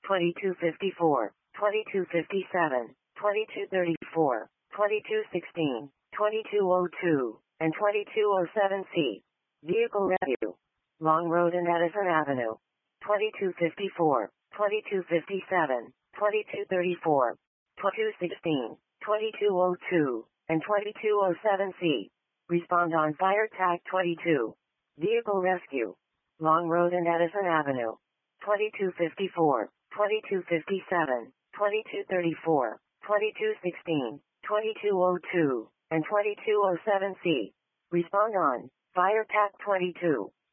2254, 2257, 2234, 2216, 2202, and 2207C. Vehicle Review. Long Road and Edison Avenue. 2254, 2257, 2234, 2216, 2202, and 2207C. Respond on Fire Tag 22. Vehicle Rescue. Long Road and Edison Avenue. 2254, 2257, 2234, 2216, 2202, and 2207C. Respond on Fire Pack 22.